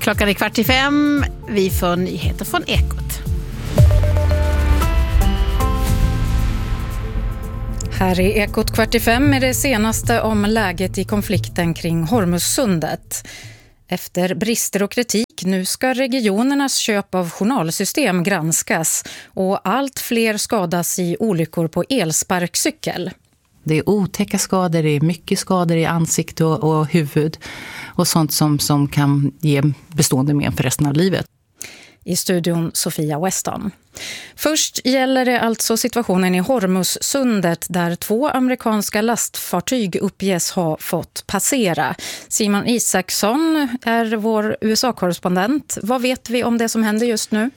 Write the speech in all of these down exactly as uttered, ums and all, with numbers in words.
Klockan är kvart i fem. Vi får nyheter från Ekot. Här är Ekot kvart i fem med det senaste om läget i konflikten kring Hormuzsundet. Efter brister och kritik, nu ska regionernas köp av journalsystem granskas och allt fler skadas i olyckor på elsparkcykel. Det är otäcka skador, det är mycket skador i ansikte och, och huvud och sånt som, som kan ge bestående men för resten av livet. I studion Sofia Weston. Först gäller det alltså situationen i Hormuzsundet där två amerikanska lastfartyg uppges ha fått passera. Simon Isaksson är vår U S A-korrespondent. Vad vet vi om det som händer just nu?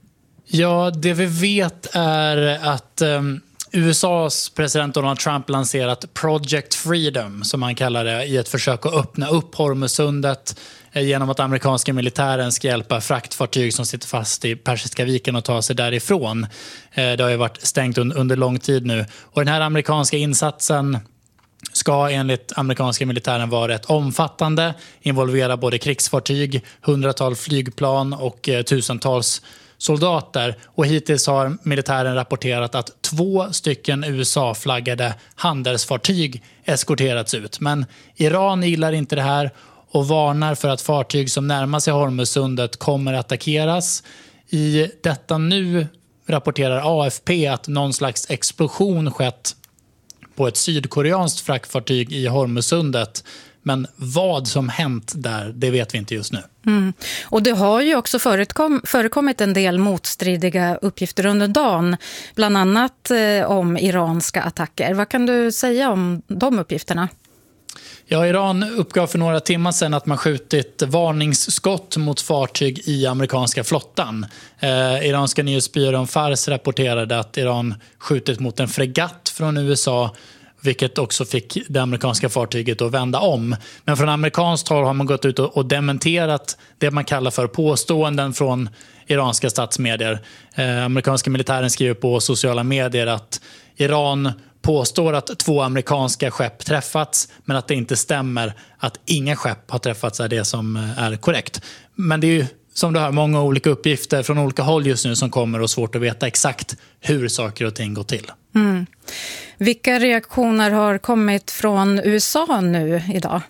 Ja, det vi vet är att um, U S A:s president Donald Trump lanserat Project Freedom, som han kallar det, i ett försök att öppna upp Hormuzsundet genom att amerikanska militären ska hjälpa fraktfartyg som sitter fast i Persiska viken och ta sig därifrån. Det har ju varit stängt under lång tid nu. Och den här amerikanska insatsen ska enligt amerikanska militären vara rätt omfattande, involvera både krigsfartyg, hundratals flygplan och tusentals soldater. Och hittills har militären rapporterat att två stycken U S A-flaggade handelsfartyg eskorterats ut. Men Iran gillar inte det här och varnar för att fartyg som närmar sig Hormuzsundet kommer att attackeras. I detta nu rapporterar A F P att någon slags explosion skett på ett sydkoreanskt fraktfartyg i Hormuzsundet. Men vad som hänt där, det vet vi inte just nu. Mm. Och det har ju också förekom, förekommit en del motstridiga uppgifter under dagen. Bland annat eh, om iranska attacker. Vad kan du säga om de uppgifterna? Ja, Iran uppgav för några timmar sedan att man skjutit varningsskott mot fartyg i amerikanska flottan. Eh, iranska nyhetsbyrån Fars rapporterade att Iran skjutit mot en fregatt från U S A, vilket också fick det amerikanska fartyget att vända om. Men från amerikanskt håll har man gått ut och dementerat det man kallar för påståenden från iranska statsmedier. Eh, amerikanska militären skriver på sociala medier att Iran påstår att två amerikanska skepp träffats, men att det inte stämmer, att inga skepp har träffats är det som är korrekt. Men det är ju, som du hör, många olika uppgifter från olika håll just nu som kommer och svårt att veta exakt hur saker och ting går till. Mm. Vilka reaktioner har kommit från U S A nu idag?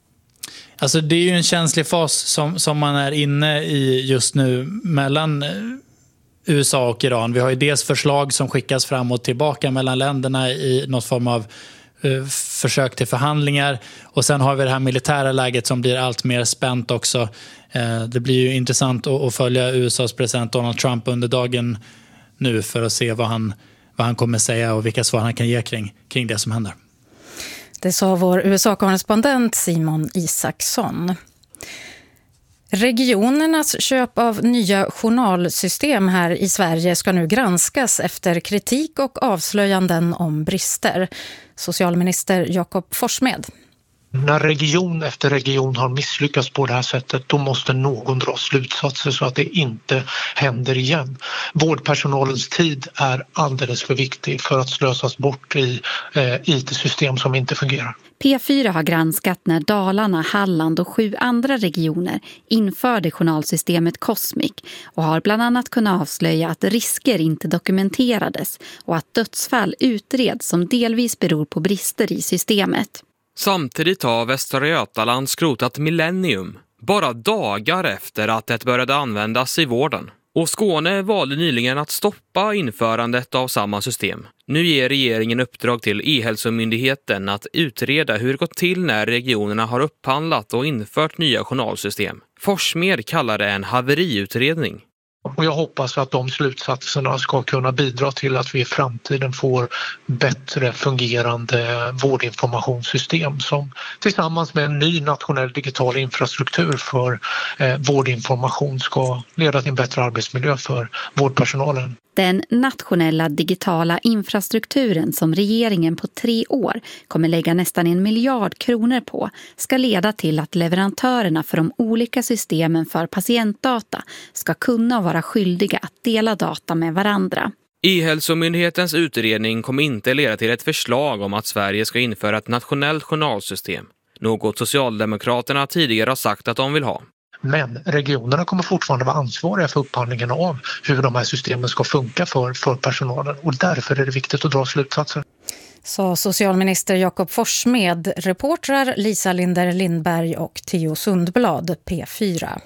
Alltså det är ju en känslig fas som, som man är inne i just nu mellan U S A och Iran. Vi har ju dels förslag som skickas fram och tillbaka mellan länderna i något form av uh, försök till förhandlingar. Och sen har vi det här militära läget som blir allt mer spänt också. Uh, det blir ju intressant att, att följa U S A:s president Donald Trump under dagen nu för att se vad han, vad han kommer säga och vilka svar han kan ge kring, kring det som händer. Det sa vår U S A-korrespondent Simon Isaksson. Regionernas köp av nya journalsystem här i Sverige ska nu granskas efter kritik och avslöjanden om brister. Socialminister Jakob Forssmed. När region efter region har misslyckats på det här sättet, då måste någon dra slutsatser så att det inte händer igen. Vårdpersonalens tid är alldeles för viktig för att slösas bort i eh, I T-system som inte fungerar. P fyra har granskat när Dalarna, Halland och sju andra regioner införde journalsystemet Cosmic och har bland annat kunnat avslöja att risker inte dokumenterades och att dödsfall utreds som delvis beror på brister i systemet. Samtidigt har Västra Götaland skrotat Millennium, bara dagar efter att det började användas i vården. Och Skåne valde nyligen att stoppa införandet av samma system. Nu ger regeringen uppdrag till E-hälsomyndigheten att utreda hur det gått till när regionerna har upphandlat och infört nya journalsystem. Forssmed kallar det en haveriutredning. Och jag hoppas att de slutsatserna ska kunna bidra till att vi i framtiden får bättre fungerande vårdinformationssystem som tillsammans med en ny nationell digital infrastruktur för eh, vårdinformation ska leda till en bättre arbetsmiljö för vårdpersonalen. Den nationella digitala infrastrukturen som regeringen på tre år kommer lägga nästan en miljard kronor på ska leda till att leverantörerna för de olika systemen för patientdata ska kunna vara skyldiga att dela data med varandra. E-hälsomyndighetens utredning kommer inte leda till ett förslag om att Sverige ska införa ett nationellt journalsystem. Något Socialdemokraterna tidigare har sagt att de vill ha. Men regionerna kommer fortfarande vara ansvariga för upphandlingen av hur de här systemen ska funka för, för personalen, och därför är det viktigt att dra slutsatser. Sa socialminister Jakob Forssmed, reportrar Lisa Linder Lindberg och Theo Sundblad, P fyra.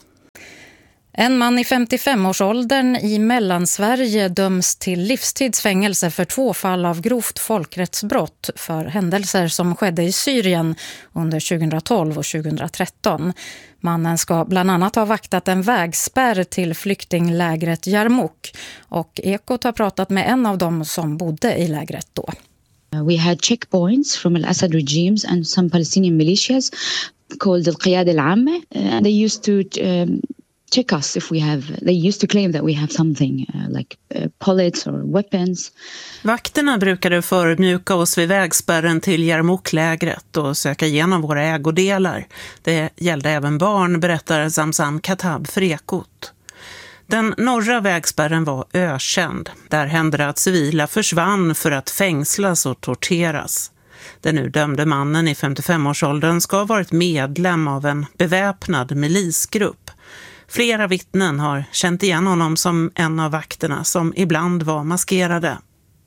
En man i femtiofem-årsåldern i Mellansverige döms till livstidsfängelse för två fall av grovt folkrättsbrott för händelser som skedde i Syrien under tjugohundratolv och tjugohundratretton. Mannen ska bland annat ha vaktat en vägspärr till flyktinglägret Yarmouk, och Ekot har pratat med en av dem som bodde i lägret då. We had checkpoints from Al-Assad regimes and some Palestinian militias called Al-Qiyada Al-Amma, and they used to um, check us if we have, they used to claim that we have something uh, like uh, bullets or weapons. Vakterna brukade förmjuka oss vid vägspärren till Yarmouk-lägret och söka igenom våra ägodelar. Det gällde även barn, berättar Zamzam Katab för Ekot. Den norra vägspärren var ökänd. Där hände det att civila försvann för att fängslas och torteras. Den nu dömde mannen i femtiofem-årsåldern ska ha varit medlem av en beväpnad milisgrupp. Flera vittnen har känt igen honom som en av vakterna som ibland var maskerade.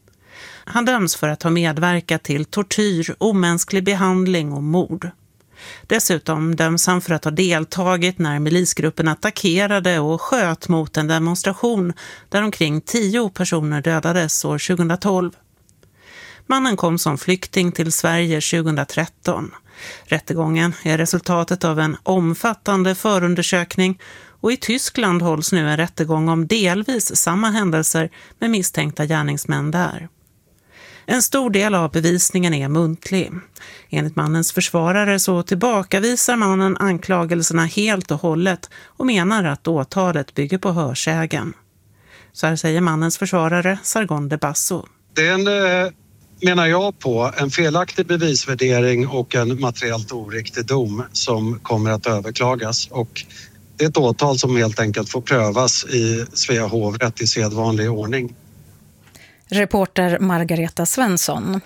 Han döms för att ha medverkat till tortyr, omänsklig behandling och mord. Dessutom döms han för att ha deltagit när milisgruppen attackerade och sköt mot en demonstration där omkring tio personer dödades år tjugohundratolv. Mannen kom som flykting till Sverige tjugohundratretton. Rättegången är resultatet av en omfattande förundersökning, och i Tyskland hålls nu en rättegång om delvis samma händelser med misstänkta gärningsmän där. En stor del av bevisningen är muntlig. Enligt mannens försvarare så tillbakavisar mannen anklagelserna helt och hållet och menar att åtalet bygger på hörsägen. Så här säger mannens försvarare Sargon de Basso. Det är en, menar jag på, en felaktig bevisvärdering och en materiellt oriktig dom som kommer att överklagas, och det är ett åtal som helt enkelt får prövas i Svea hovrätt i sedvanlig ordning. Reporter Margareta Svensson.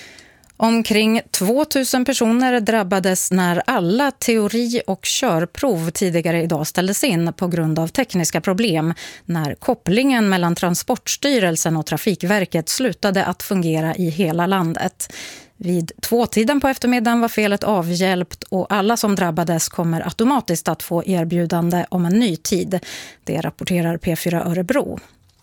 Omkring tvåtusen personer drabbades när alla teori- och körprov tidigare idag ställdes in på grund av tekniska problem när kopplingen mellan Transportstyrelsen och Trafikverket slutade att fungera i hela landet. Vid tvåtiden på eftermiddagen var felet avhjälpt och alla som drabbades kommer automatiskt att få erbjudande om en ny tid. Det rapporterar P fyra Örebro.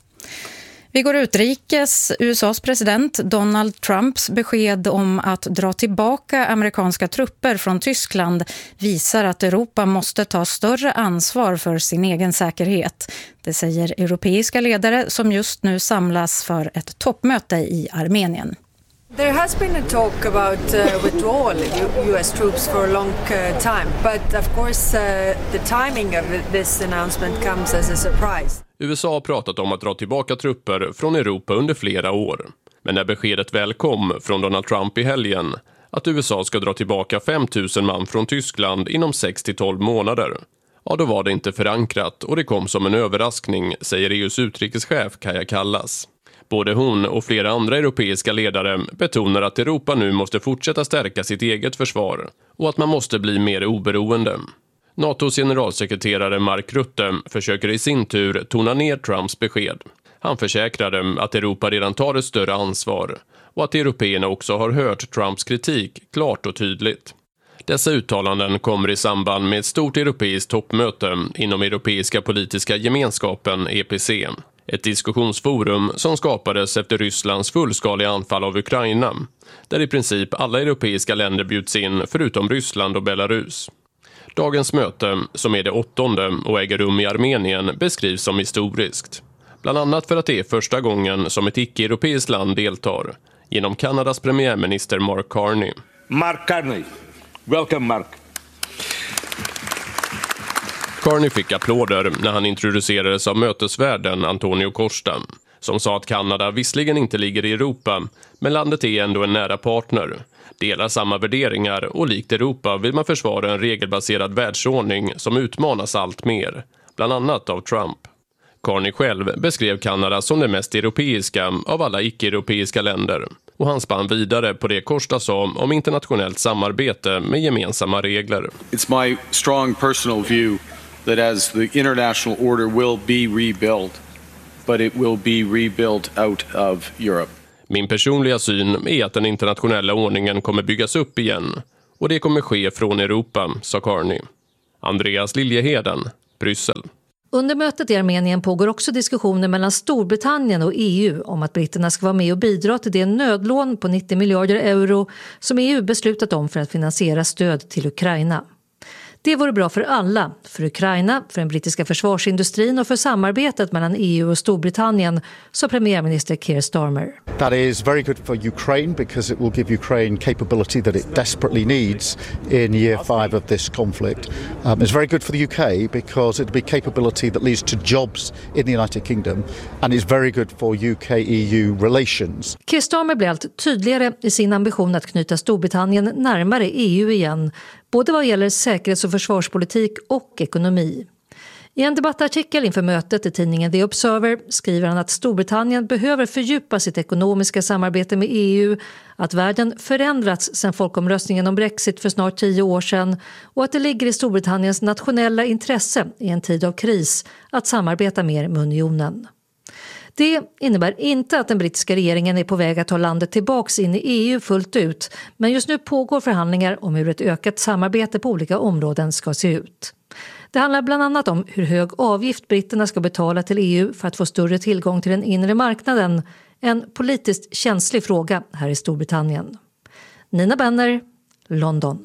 Vi går utrikes. U S A:s president Donald Trumps besked om att dra tillbaka amerikanska trupper från Tyskland visar att Europa måste ta större ansvar för sin egen säkerhet. Det säger europeiska ledare som just nu samlas för ett toppmöte i Armenien. There has been a talk about uh, withdrawal of U S troops for a long uh, time, but of course uh, the timing of this announcement comes as a surprise. U S A har pratat om att dra tillbaka trupper från Europa under flera år. Men när beskedet väl kom från Donald Trump i helgen att U S A ska dra tillbaka fem tusen man från Tyskland inom sex till tolv månader, ja då var det inte förankrat och det kom som en överraskning, säger E U:s utrikeschef Kaja Kallas. Både hon och flera andra europeiska ledare betonar att Europa nu måste fortsätta stärka sitt eget försvar och att man måste bli mer oberoende. NATOs generalsekreterare Mark Rutte försöker i sin tur tona ner Trumps besked. Han försäkrade att Europa redan tar ett större ansvar och att européerna också har hört Trumps kritik klart och tydligt. Dessa uttalanden kommer i samband med ett stort europeiskt toppmöte inom Europeiska politiska gemenskapen E P C. Ett diskussionsforum som skapades efter Rysslands fullskaliga anfall av Ukraina, där i princip alla europeiska länder bjuds in förutom Ryssland och Belarus. Dagens möte, som är det åttonde och äger rum i Armenien, beskrivs som historiskt. Bland annat för att det är första gången som ett icke-europeiskt land deltar, genom Kanadas premiärminister Mark Carney. Mark Carney. Welcome, Mark. Carney fick applåder när han introducerades av mötesvärden Antonio Costa, som sa att Kanada visserligen inte ligger i Europa, men landet är ändå en nära partner, delar samma värderingar och likt Europa vill man försvara en regelbaserad världsordning som utmanas allt mer, bland annat av Trump. Carney själv beskrev Kanada som det mest europeiska av alla icke-europeiska länder, och han spann vidare på det Costa sa om internationellt samarbete med gemensamma regler. It's my strong personal view that as the international order will be rebuilt, but it will be rebuilt out of Europe. Min personliga syn är att den internationella ordningen kommer byggas upp igen och det kommer ske från Europa, sa Carney. Andreas Liljeheden, Bryssel. Under mötet i Armenien pågår också diskussioner mellan Storbritannien och E U om att britterna ska vara med och bidra till det nödlån på nittio miljarder euro som E U beslutat om för att finansiera stöd till Ukraina. Det vore bra för alla, för Ukraina, för den brittiska försvarsindustrin och för samarbetet mellan E U och Storbritannien, sa premiärminister Keir Starmer. That is very good for Ukraine because it will give Ukraine capability that it desperately needs in year five of this conflict. Um, it's very good for the U K because it will be capability that leads to jobs in the United Kingdom, and it's very good for U K E U relations. Keir Starmer blir allt tydligare i sin ambition att knyta Storbritannien närmare E U igen, både vad gäller säkerhets- och försvarspolitik och ekonomi. I en debattartikel inför mötet i tidningen The Observer skriver han att Storbritannien behöver fördjupa sitt ekonomiska samarbete med E U, att världen förändrats sedan folkomröstningen om Brexit för snart tio år sedan och att det ligger i Storbritanniens nationella intresse i en tid av kris att samarbeta mer med unionen. Det innebär inte att den brittiska regeringen är på väg att ta landet tillbaks in i E U fullt ut, men just nu pågår förhandlingar om hur ett ökat samarbete på olika områden ska se ut. Det handlar bland annat om hur hög avgift britterna ska betala till E U för att få större tillgång till den inre marknaden, en politiskt känslig fråga här i Storbritannien. Nina Benner, London.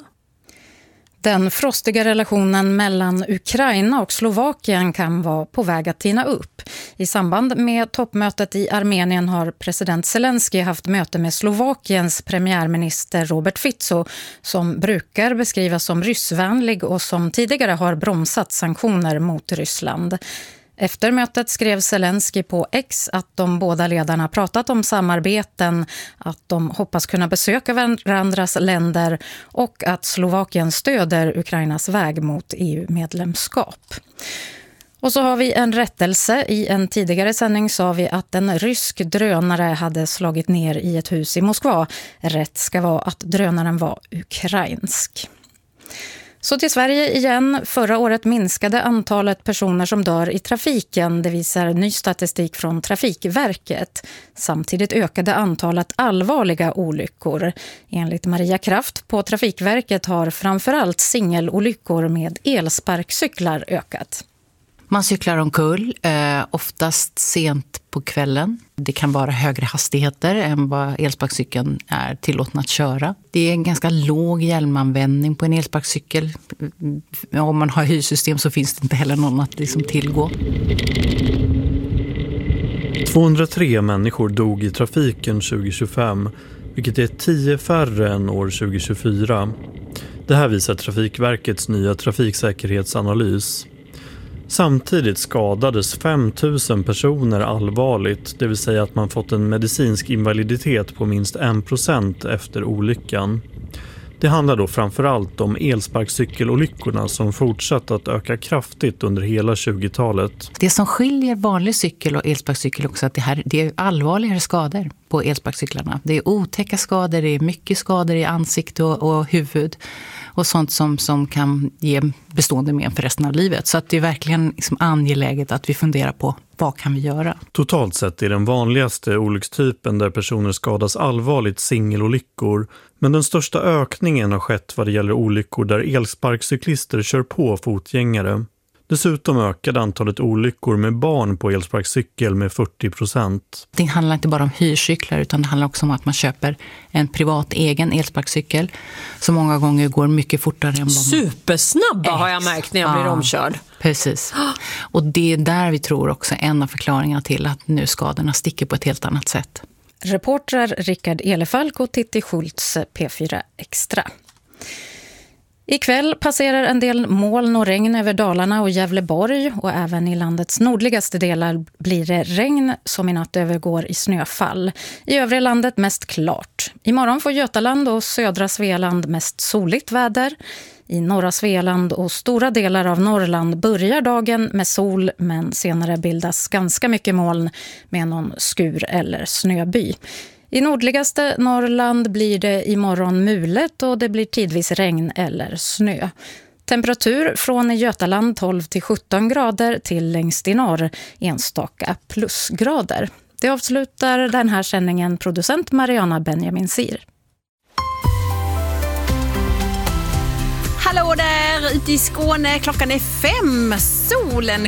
Den frostiga relationen mellan Ukraina och Slovakien kan vara på väg att tina upp. I samband med toppmötet i Armenien har president Zelensky haft möte med Slovakiens premiärminister Robert Fico, som brukar beskrivas som ryssvänlig och som tidigare har bromsat sanktioner mot Ryssland. Efter mötet skrev Zelensky på X att de båda ledarna pratat om samarbeten, att de hoppas kunna besöka varandras länder och att Slovakien stöder Ukrainas väg mot E U-medlemskap. Och så har vi en rättelse. I en tidigare sändning sa vi att en rysk drönare hade slagit ner i ett hus i Moskva. Rätt ska vara att drönaren var ukrainsk. Så till Sverige igen. Förra året minskade antalet personer som dör i trafiken. Det visar ny statistik från Trafikverket. Samtidigt ökade antalet allvarliga olyckor. Enligt Maria Kraft på Trafikverket har framförallt singelolyckor med elsparkcyklar ökat. Man cyklar omkull, eh, oftast sent på kvällen. Det kan vara högre hastigheter än vad elsparkcykeln är tillåten att köra. Det är en ganska låg hjälmanvändning på en elsparkcykel. Om man har hyrsystem så finns det inte heller någon att liksom tillgå. tvåhundratre människor dog i trafiken tjugo tjugofem, vilket är tio färre än år tjugo tjugofyra. Det här visar Trafikverkets nya trafiksäkerhetsanalys. Samtidigt skadades fem tusen personer allvarligt, det vill säga att man fått en medicinsk invaliditet på minst en procent efter olyckan. Det handlar då framförallt om elsparkcykelolyckorna som fortsatt att öka kraftigt under hela tjugotalet. Det som skiljer vanlig cykel och elsparkcykel också är att det, här, det är allvarligare skador på elsparkcyklarna. Det är otäcka skador, det är mycket skador i ansikte och, och huvud och sånt som, som kan ge bestående men för resten av livet. Så att det är verkligen liksom angeläget att vi funderar på vad kan vi göra. Totalt sett är den vanligaste olyckstypen där personer skadas allvarligt singelolyckor. Men den största ökningen har skett vad det gäller olyckor där elsparkcyklister kör på fotgängare. Dessutom ökade antalet olyckor med barn på elsparkcykel med fyrtio procent. Det handlar inte bara om hyrcyklar utan det handlar också om att man köper en privat egen elsparkcykel som många gånger går mycket fortare än vad man... Supersnabba har jag märkt när jag blir ja, omkörd. Precis. Och det är där vi tror också en av förklaringarna till att nu skadorna sticker på ett helt annat sätt. Reportrar Rickard Elefalk och Titti Schultz, P fyra Extra. Ikväll passerar en del moln och regn över Dalarna och Gävleborg och även i landets nordligaste delar blir det regn som i natt övergår i snöfall. I övriga landet mest klart. Imorgon får Götaland och södra Svealand mest soligt väder. I norra Svealand och stora delar av Norrland börjar dagen med sol men senare bildas ganska mycket moln med någon skur eller snöby. I nordligaste Norrland blir det imorgon mulet och det blir tidvis regn eller snö. Temperatur från Götaland tolv till sjutton grader till längst i norr enstaka plusgrader. Det avslutar den här sändningen producent Mariana Benjamin Sir. Hallå där ute i Skåne, klockan är fem, solen